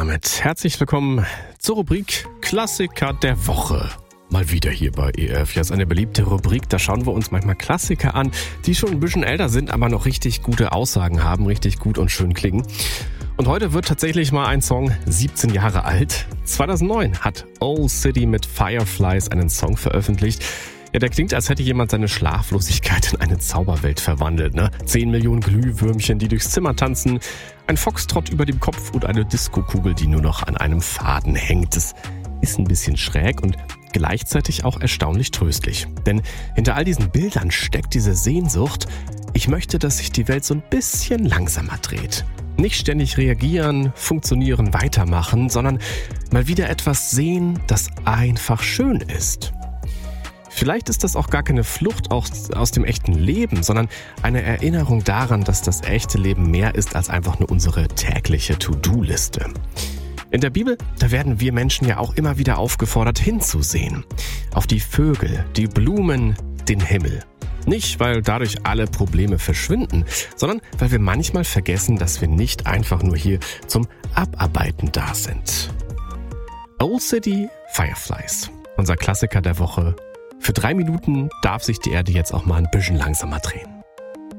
damit herzlich willkommen zur Rubrik Klassiker der Woche. Mal wieder hier bei EF. Ja, ist eine beliebte Rubrik. Da schauen wir uns manchmal Klassiker an, die schon ein bisschen älter sind, aber noch richtig gute Aussagen haben, richtig gut und schön klingen. Und heute wird tatsächlich mal ein Song 17 Jahre alt. 2009 hat Old City mit Fireflies einen Song veröffentlicht. Ja, der klingt, als hätte jemand seine Schlaflosigkeit in eine Zauberwelt verwandelt, ne? 10 Millionen Glühwürmchen, die durchs Zimmer tanzen, ein Foxtrott über dem Kopf und eine Diskokugel, die nur noch an einem Faden hängt. Das ist ein bisschen schräg und gleichzeitig auch erstaunlich tröstlich. Denn hinter all diesen Bildern steckt diese Sehnsucht: Ich möchte, dass sich die Welt so ein bisschen langsamer dreht. Nicht ständig reagieren, funktionieren, weitermachen, sondern mal wieder etwas sehen, das einfach schön ist. Vielleicht ist das auch gar keine Flucht aus dem echten Leben, sondern eine Erinnerung daran, dass das echte Leben mehr ist als einfach nur unsere tägliche To-Do-Liste. In der Bibel, da werden wir Menschen ja auch immer wieder aufgefordert, hinzusehen. Auf die Vögel, die Blumen, den Himmel. Nicht, weil dadurch alle Probleme verschwinden, sondern weil wir manchmal vergessen, dass wir nicht einfach nur hier zum Abarbeiten da sind. Old City, Fireflies. Unser Klassiker der Woche. Für 3 Minuten darf sich die Erde jetzt auch mal ein bisschen langsamer drehen.